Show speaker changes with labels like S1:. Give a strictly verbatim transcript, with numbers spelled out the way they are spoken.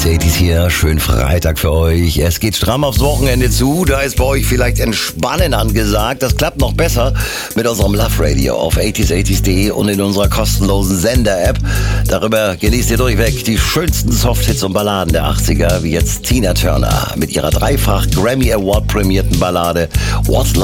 S1: achtzig achtzig hier, schön Freitag für euch. Es geht stramm aufs Wochenende zu, da ist bei euch vielleicht Entspannen angesagt. Das klappt noch besser mit unserem Love Radio auf achtzig achtzig punkt de und in unserer kostenlosen Sender-App. Darüber genießt ihr durchweg die schönsten Softhits und Balladen der achtziger, wie jetzt Tina Turner mit ihrer dreifach Grammy Award prämierten Ballade What's Love